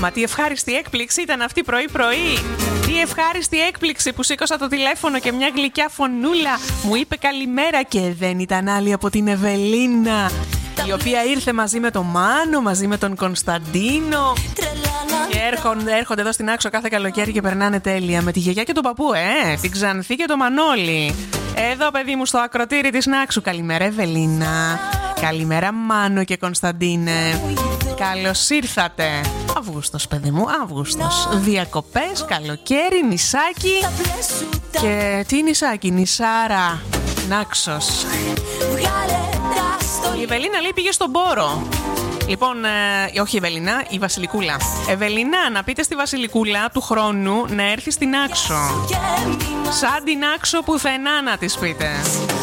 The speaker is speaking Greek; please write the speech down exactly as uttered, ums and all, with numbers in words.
Μα τι ευχάριστη έκπληξη ήταν αυτή πρωί-πρωί. Τι ευχάριστη έκπληξη που σήκωσα το τηλέφωνο και μια γλυκιά φωνούλα μου είπε καλημέρα και δεν ήταν άλλη από την Ευελίνα, η οποία ήρθε μαζί με τον Μάνο, μαζί με τον Κωνσταντίνο και έρχονται, έρχονται εδώ στην Άξο κάθε καλοκαίρι και περνάνε τέλεια με τη γιαγιά και τον παππού, ε, την Ξανθή και τον Μανώλη. Εδώ παιδί μου στο ακροτήρι της Νάξου. Καλημέρα Ευελίνα. Καλημέρα Μάνο και Κωνσταντίνε. Καλώς ήρθατε. Αύγουστος παιδί μου, Αύγουστος. Διακοπές, καλοκαίρι, νησάκι. Και τι νησάκι, νησάρα, Νάξος. Η Ευελίνα λέει πήγε στον Πόρο. Λοιπόν, ε, όχι η Ευελίνα, η Βασιλικούλα. Ευελίνα, να πείτε στη Βασιλικούλα του χρόνου να έρθει στην Άξο. Σαν την Άξο πουθενά να της πείτε.